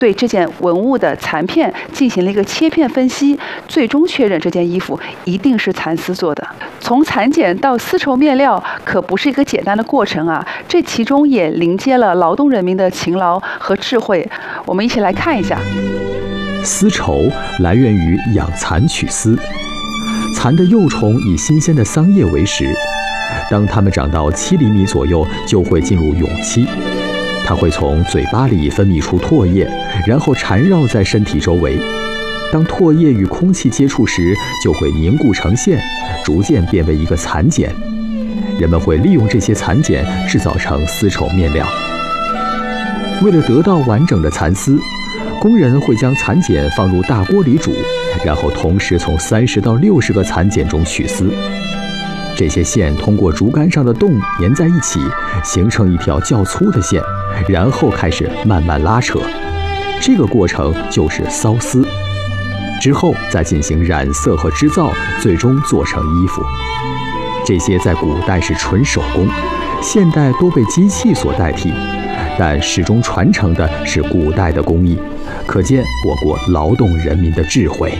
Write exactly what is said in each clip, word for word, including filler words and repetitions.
对这件文物的残片进行了一个切片分析，最终确认这件衣服一定是蚕丝做的。从蚕茧到丝绸面料可不是一个简单的过程啊，这其中也临接了劳动人民的勤劳和智慧。我们一起来看一下。 丝绸来源于养蚕取丝，蚕的幼虫以新鲜的桑叶为食，当它们长到七厘米左右，就会进入蛹期。它会从嘴巴里分泌出唾液，然后缠绕在身体周围。当唾液与空气接触时，就会凝固成线，逐渐变为一个蚕茧。人们会利用这些蚕茧制造成丝绸面料。为了得到完整的蚕丝，工人会将蚕茧放入大锅里煮，然后同时从三十到六十个蚕茧中取丝。这些线通过竹竿上的洞粘在一起，形成一条较粗的线，然后开始慢慢拉扯。这个过程就是缫丝。之后再进行染色和织造，最终做成衣服。这些在古代是纯手工，现代多被机器所代替，但始终传承的是古代的工艺，可见我国劳动人民的智慧。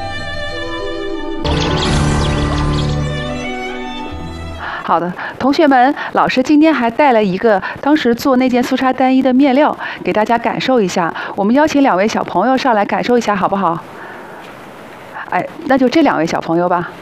好的，同学们，老师今天还带了一个当时做那件素纱单衣的面料，给大家感受一下。我们邀请两位小朋友上来感受一下，好不好？哎，那就这两位小朋友吧。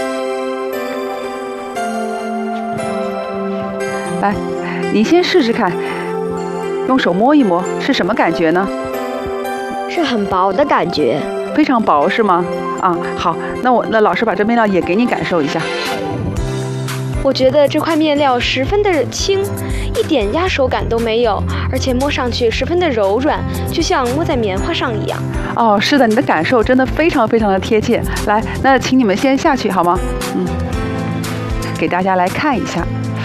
来，你先试试看，用手摸一摸，是什么感觉呢？ 是很薄的感觉。 非常薄是吗？啊，好，那我那老师把这面料也给你感受一下。 我觉得这块面料十分的轻，一点压手感都没有，而且摸上去十分的柔软，就像摸在棉花上一样。 哦，是的，你的感受真的非常非常的贴切。来，那请你们先下去好吗？嗯，给大家来看一下。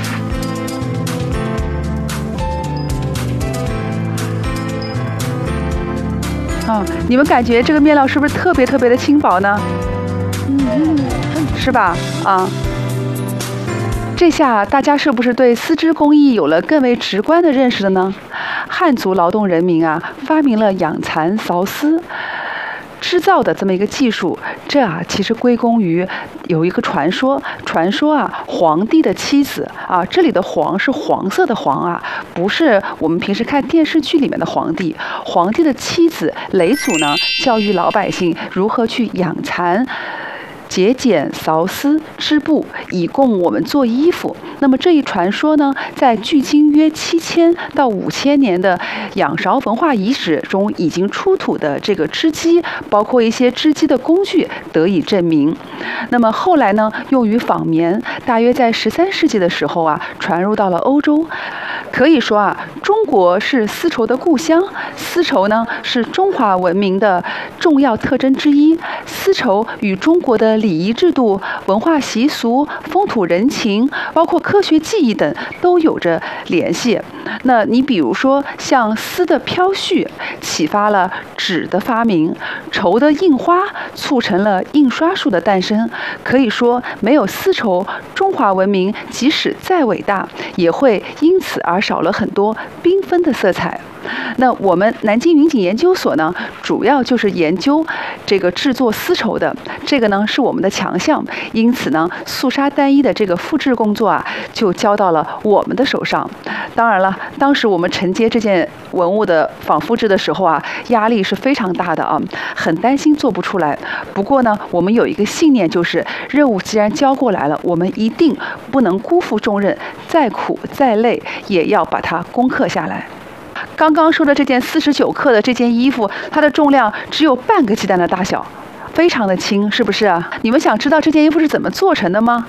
啊，你们感觉这个面料是不是特别特别的轻薄呢？嗯，是吧？啊。这下大家是不是对丝织工艺有了更为直观的认识了呢？汉族劳动人民啊，发明了养蚕缫丝织造的这么一个技术，这啊其实归功于有一个传说，传说啊皇帝的妻子啊，这里的黄是黄色的黄啊，不是我们平时看电视剧里面的皇帝。皇帝的妻子嫘祖呢，教育老百姓如何去养蚕。节俭缫丝织布，以供我们做衣服。那么这一传说呢，在距今约七千到五千年的仰韶文化遗址中已经出土的这个织机，包括一些织机的工具得以证明。那么后来呢，用于纺棉，大约在十三世纪的时候啊，传入到了欧洲。可以说啊，中国是丝绸的故乡，丝绸呢是中华文明的重要特征之一。丝绸与中国的礼仪制度、文化习俗、风土人情，包括科学技艺等都有着联系。那你比如说，像丝的飘絮，启发了纸的发明；绸的印花，促成了印刷术的诞生。可以说，没有丝绸，中华文明即使再伟大，也会因此而少了很多缤纷的色彩。那我们南京云锦研究所呢，主要就是研究这个制作丝绸的，这个呢是我们的强项。因此呢，素纱单衣的这个复制工作啊，就交到了我们的手上。当然了，当时我们承接这件文物的仿复制的时候啊，压力是非常大的啊，很担心做不出来。不过呢，我们有一个信念，就是任务既然交过来了，我们一定不能辜负重任，再苦再累也要把它攻克下来。刚刚说的这件四十九克的这件衣服，它的重量只有半个鸡蛋的大小，非常的轻，是不是啊？你们想知道这件衣服是怎么做成的吗？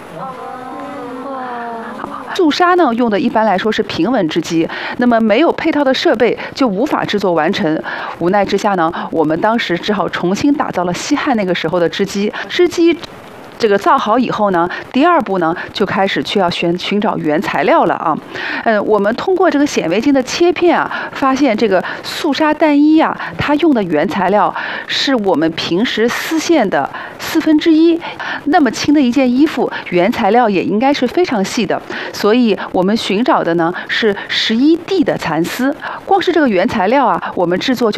素纱呢，用的一般来说是平纹织机，那么没有配套的设备就无法制作完成。无奈之下呢，我们当时只好重新打造了西汉那个时候的织机。织机这个造好以后呢，第二步呢就开始去要寻寻找原材料了啊。呃，我们通过这个显微镜的切片啊，发现这个素纱单衣啊，它用的原材料是我们平时丝线的四分之一。那么轻的一件衣服，原材料也应该是非常细的，所以我们寻找的呢是十一 D 的蚕丝。光是这个原材料啊，我们制作就